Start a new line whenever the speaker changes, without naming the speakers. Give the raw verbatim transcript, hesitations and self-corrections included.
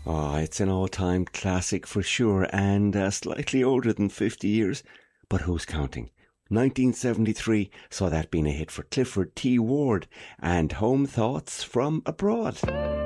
Oh, it's an all-time classic for sure, and uh, slightly older than fifty years. But who's counting? nineteen seventy-three saw that being a hit for Clifford T. Ward and Home Thoughts from Abroad.